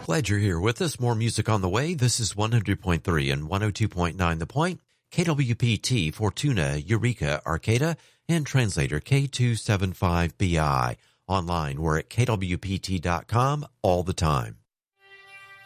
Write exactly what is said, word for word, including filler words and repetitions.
Glad you're here with us. More music on the way. This is one hundred point three and one oh two point nine The Point. K W P T, Fortuna, Eureka, Arcata, and translator K two seven five B I. Online, we're at K W P T dot com all the time.